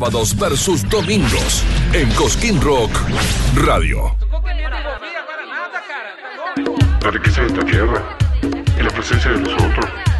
Sábados versus domingos en Cosquín Rock Radio. La riqueza de esta tierra y la presencia de nosotros